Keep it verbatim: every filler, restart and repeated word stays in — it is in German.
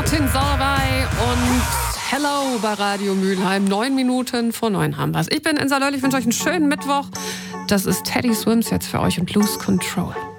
Martin Solveig und Hello bei Radio Mülheim. Neun Minuten vor neun haben wir's. Ich bin Insa Löll, ich wünsche euch einen schönen Mittwoch. Das ist Teddy Swims jetzt für euch und Lose Control.